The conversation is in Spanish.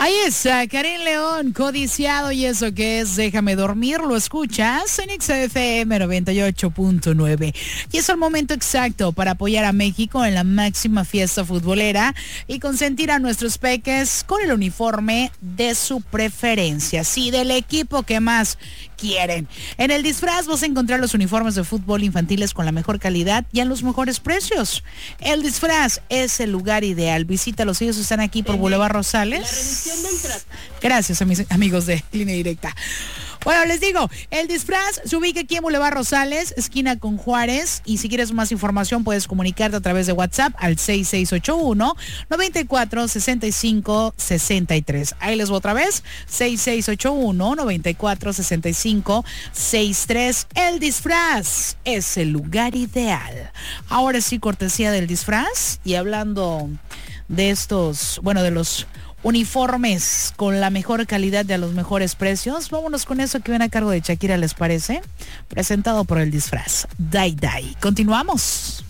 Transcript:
Ahí está, Karim León, Codiciado, y eso que es Déjame Dormir, lo escuchas en XFM 98.9. Y es el momento exacto para apoyar a México en la máxima fiesta futbolera y consentir a nuestros peques con el uniforme de su preferencia, sí, del equipo que más quieren. En el disfraz vas a encontrar los uniformes de fútbol infantiles con la mejor calidad y a los mejores precios. El disfraz es el lugar ideal. Visítalos, ellos están aquí por Boulevard Rosales. La revisión del trato. Gracias a mis amigos de Línea Directa. Bueno, les digo, el disfraz se ubica aquí en Boulevard Rosales, esquina con Juárez, y si quieres más información puedes comunicarte a través de WhatsApp al 6681-946563. Ahí les voy otra vez, 6681-946563. El disfraz es el lugar ideal. Ahora sí, cortesía del disfraz, y hablando de estos, bueno, de los uniformes con la mejor calidad de a los mejores precios, vámonos con eso que viene a cargo de Shakira, ¿les parece? Presentado por el disfraz Dai Dai. Continuamos.